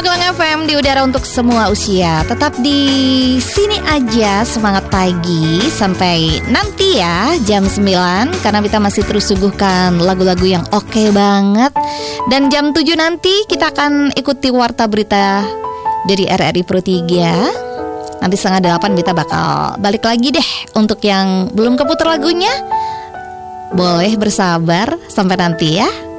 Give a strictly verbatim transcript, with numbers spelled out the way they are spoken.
Magelang F M di udara untuk semua usia. Tetap di sini aja, semangat pagi sampai nanti ya jam sembilan, karena kita masih terus suguhkan lagu-lagu yang oke banget. Dan jam tujuh nanti kita akan ikuti warta berita dari R R I Pro tiga. Nanti setengah delapan kita bakal balik lagi deh. Untuk yang belum keputar lagunya, boleh bersabar sampai nanti ya.